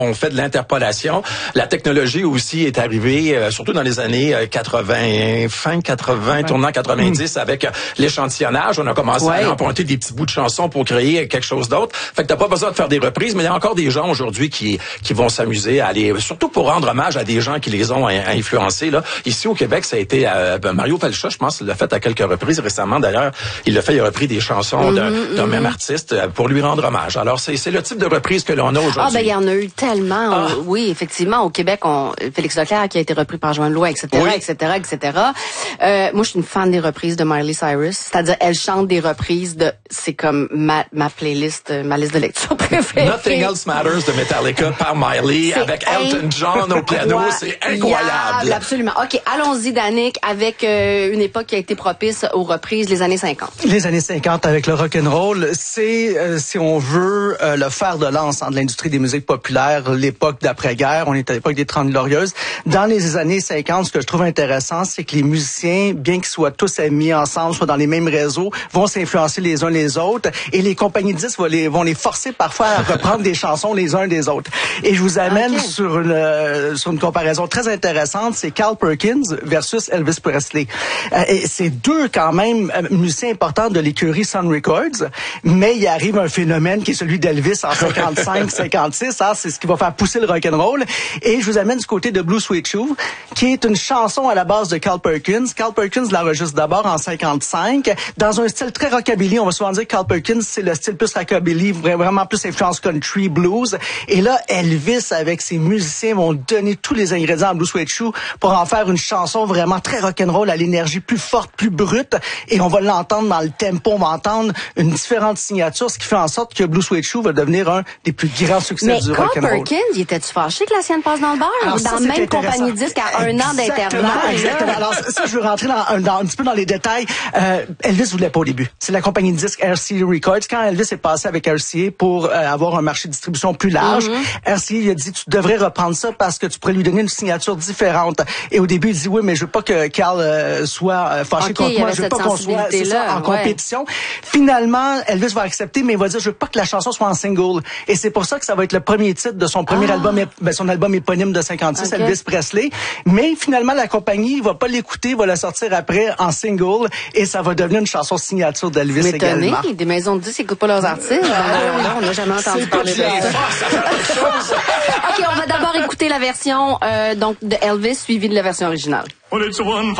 On fait de l'interpolation. La technologie aussi est arrivée, surtout dans les années 80, fin 80, tournant 90, avec l'échantillonnage. On a commencé à emprunter des petits bouts de chansons pour créer quelque chose d'autre. Fait que t'as pas besoin de faire des reprises, mais il y a encore des gens aujourd'hui qui vont s'amuser à aller, surtout pour rendre hommage à des gens qui les ont influencés. Là, ici au Québec, ça a été Mario Pelcha, je pense, il l'a fait à quelques reprises récemment. D'ailleurs, il a repris des chansons d'un même artiste pour lui rendre hommage. Alors c'est le type de reprise que l'on a aujourd'hui. Ah ben il y en a eu tellement. Oui, effectivement, au Québec, Félix Leclerc qui a été repris par Joanne Loin, etc., etc., etc. Moi, je suis une fan des reprises de Miley Cyrus. C'est-à-dire, elle chante des reprises c'est comme ma playlist, ma liste de lecture préférée. Nothing Else Matters de Metallica par Miley avec Elton John au piano. C'est incroyable. Absolument. OK, allons-y, Danick, avec une époque qui a été propice aux reprises, les années 50. Les années 50 avec le rock'n'roll, c'est, si on veut, le fer de lance de l'industrie des musiques populaires, l'époque d'après-guerre. On est à l'époque des 30 Glorieuses. Dans les années 50, ce que je trouve intéressant, c'est que les musiciens, bien qu'ils soient tous mis ensemble, soit dans les mêmes réseaux, vont s'influencer les uns les autres, et les compagnies de disques vont les forcer parfois à reprendre des chansons les uns des autres. Et je vous amène sur une comparaison très intéressante, c'est Carl Perkins versus Elvis Presley. Et c'est deux quand même musiciens importants de l'écurie Sun Records, mais il arrive un phénomène qui est celui d'Elvis en 55-56, c'est ce qui va faire pousser le rock'n'roll. Et je vous amène du côté de Blue Suede Shoe, qui est une chanson à la base de Carl Perkins. Carl Perkins l'enregistre d'abord en 55, dans un style très rockabilly. On va souvent dire que Carl Perkins, c'est le style plus rockabilly, vraiment plus influence country, blues. Et là, Elvis, avec ses musiciens, vont donner tous les ingrédients à Blue Suede Shoe pour en faire une chanson vraiment très rock'n'roll, à l'énergie plus forte, plus brute. Et on va l'entendre dans le tempo, on va entendre une différente signature, ce qui fait en sorte que Blue Suede Shoe va devenir un des plus grands succès du rock'n'roll. Mais Carl Perkins, il était-tu fâché que la sienne passe dans le beurre? Alors, dans la même compagnie de disques à un an d'intervalle. Exactement. Alors, ça, je veux rentrer un petit peu dans les détails. Elvis voulait pas au début. C'est la compagnie de disques RCA Records. Quand Elvis est passé avec RCA pour avoir un marché de distribution plus large, RCA il a dit, tu devrais reprendre ça parce que tu pourrais lui donner une signature différente. Et au début, il dit, oui, mais je veux pas que Carl soit fâché contre moi. Je veux pas qu'on soit en compétition. Finalement, Elvis va accepter, mais il va dire, je veux pas que la chanson soit en single. Et c'est pour ça que ça va être le premier titre de son premier album, son album éponyme de 56, Elvis Presley. Mais finalement, la compagnie va pas l'écouter, va la sortir après en single, et ça va devenir une chanson signature d'Elvis également. Des maisons de disques n'écoutent pas leurs artistes. On n'a jamais entendu parler de ça. OK, on va d'abord écouter la version donc de Elvis suivie de la version originale. Well, it's one